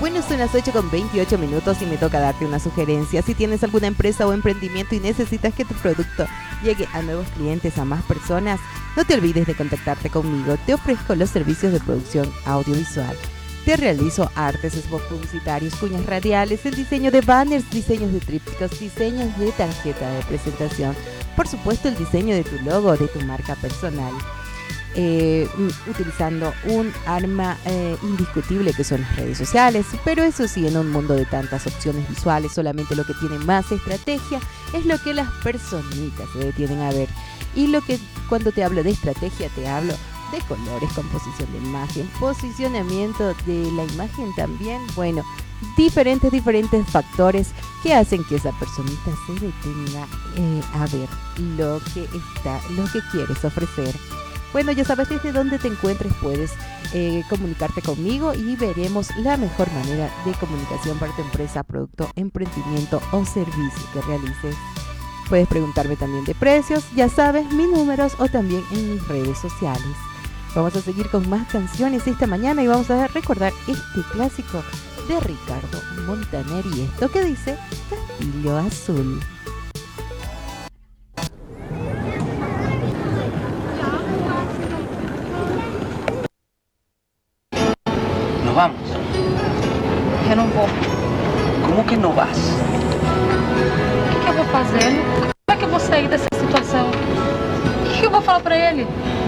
Bueno, son las 8:28 y me toca darte una sugerencia. Si tienes alguna empresa o emprendimiento y necesitas que tu producto llegue a nuevos clientes, a más personas, no te olvides de contactarte conmigo. Te ofrezco los servicios de producción audiovisual. Te realizo artes, spots publicitarios, cuñas radiales, el diseño de banners, diseños de trípticos, diseños de tarjeta de presentación. Por supuesto, el diseño de tu logo, de tu marca personal. Utilizando un arma indiscutible que son las redes sociales, pero eso sí, en un mundo de tantas opciones visuales, solamente lo que tiene más estrategia es lo que las personitas se detienen a ver. Y lo que cuando te hablo de estrategia, te hablo de colores, composición de imagen, posicionamiento de la imagen también, bueno, diferentes factores que hacen que esa personita se detenga a ver lo que quieres ofrecer. Bueno, ya sabes desde dónde te encuentres, puedes comunicarte conmigo y veremos la mejor manera de comunicación para tu empresa, producto, emprendimiento o servicio que realices. Puedes preguntarme también de precios, ya sabes, mis números o también en mis redes sociales. Vamos a seguir con más canciones esta mañana y vamos a recordar este clásico de Ricardo Montaner y esto que dice Castillo Azul. Nos vamos. Eu não vou. Como que não vas? O que eu vou fazer? Como é que eu vou sair dessa situação? O que eu vou falar pra ele?